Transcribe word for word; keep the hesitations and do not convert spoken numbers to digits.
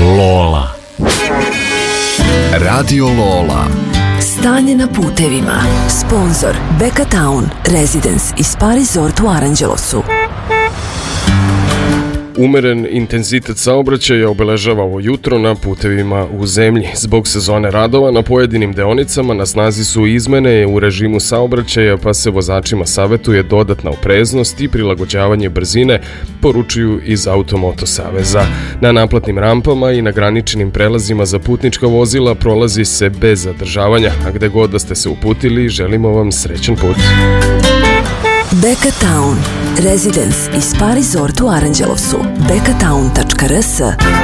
Lola. Radio Lola. Stanje na putevima. Sponzor Beka Town, Residence i Spa Resort u Aranđelosu. Umeren intenzitet saobraćaja obeležava ovo jutro na putevima u zemlji. Zbog sezone radova na pojedinim deonicama na snazi su izmene u režimu saobraćaja, pa se vozačima savetuje dodatna opreznost i prilagođavanje brzine, poručuju iz Automoto saveza. Na naplatnim rampama i na graničnim prelazima za putnička vozila prolazi se bez zadržavanja, a gde god da ste se uputili, želimo vam srećan put. Beka Town, Residence i Spa Resort u Aranđelosu. beka town tačka r s